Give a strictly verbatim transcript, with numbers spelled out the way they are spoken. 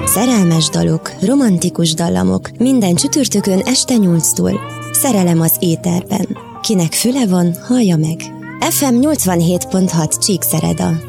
Szerelmes dalok, romantikus dallamok, minden csütörtökön este nyolctól. Szerelem az éterben. Kinek füle van, hallja meg. ef em nyolcvanhét pont hat Csíkszereda.